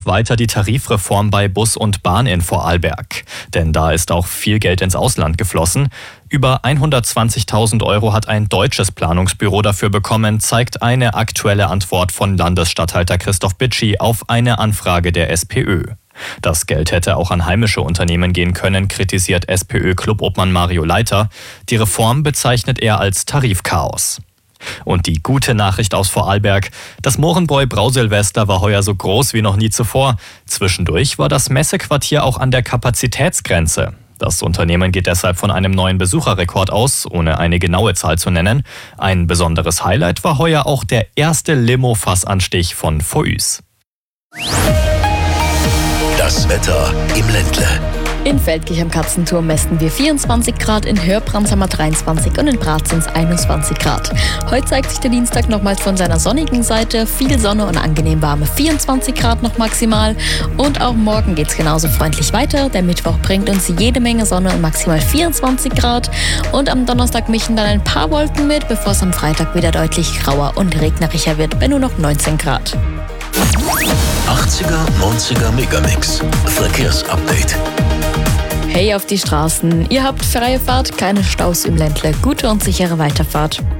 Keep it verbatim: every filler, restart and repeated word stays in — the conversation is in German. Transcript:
weiter die Tarifreform bei Bus und Bahn in Vorarlberg. Denn da ist auch viel Geld ins Ausland geflossen. Über hundertzwanzigtausend Euro hat ein deutsches Planungsbüro dafür bekommen, zeigt eine aktuelle Antwort von Landesstatthalter Christoph Bitschi auf eine Anfrage der SPÖ. Das Geld hätte auch an heimische Unternehmen gehen können, kritisiert SPÖ-Clubobmann Mario Leiter. Die Reform bezeichnet er als Tarifchaos. Und die gute Nachricht aus Vorarlberg: Das Mohrenbräu Brausilvester war heuer so groß wie noch nie zuvor. Zwischendurch war das Messequartier auch an der Kapazitätsgrenze. Das Unternehmen geht deshalb von einem neuen Besucherrekord aus, ohne eine genaue Zahl zu nennen. Ein besonderes Highlight war heuer auch der erste Limo-Fassanstich von Foüs. Das Wetter im Ländle. In Feldkirch am Katzenturm messen wir vierundzwanzig Grad, in Hörbrand haben wir dreiundzwanzig und in Braz sind es einundzwanzig Grad. Heute zeigt sich der Dienstag nochmals von seiner sonnigen Seite, viel Sonne und angenehm warme vierundzwanzig Grad noch maximal. Und auch morgen geht es genauso freundlich weiter. Der Mittwoch bringt uns jede Menge Sonne und maximal vierundzwanzig Grad. Und am Donnerstag mischen dann ein paar Wolken mit, bevor es am Freitag wieder deutlich grauer und regnerischer wird, bei nur noch neunzehn Grad. achtziger, neunziger Megamix. Verkehrsupdate. Hey auf die Straßen, ihr habt freie Fahrt, keine Staus im Ländle, gute und sichere Weiterfahrt.